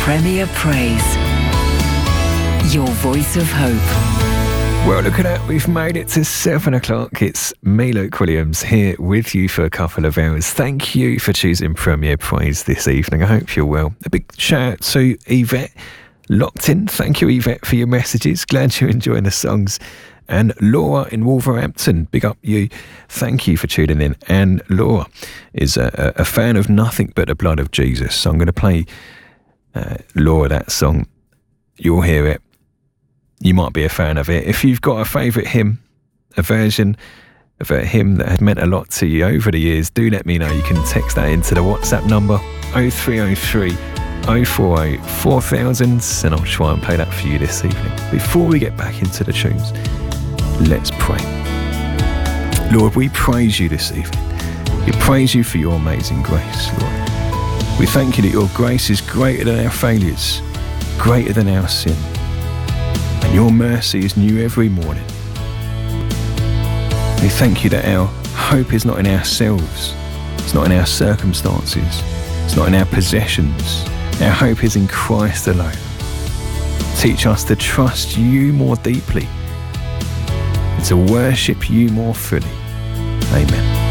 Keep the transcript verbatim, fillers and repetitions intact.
Premier Praise, your voice of hope. Well, look at that. We've made it to seven o'clock. It's me, Luke Williams, here with you for a couple of hours. Thank you for choosing Premier Praise this evening. I hope you're well. A big shout out to Yvette, locked in. Thank you, Yvette, for your messages. Glad you're enjoying the songs. And Laura in Wolverhampton, big up you. Thank you for tuning in. And Laura is a, a fan of nothing but the blood of Jesus. So I'm going to play uh, Laura that song. You'll hear it. You might be a fan of it. If you've got a favourite hymn, a version of a hymn that had meant a lot to you over the years, do let me know. You can text that into the WhatsApp number oh three oh three, oh four oh, four thousand, and I'll try and play that for you this evening. Before we get back into the tunes, let's pray. Lord, we praise you this evening. We praise you for your amazing grace, Lord. We thank you that your grace is greater than our failures, greater than our sin. And your mercy is new every morning. We thank you that our hope is not in ourselves. It's not in our circumstances. It's not in our possessions. Our hope is in Christ alone. Teach us to trust you more deeply and to worship you more fully. Amen.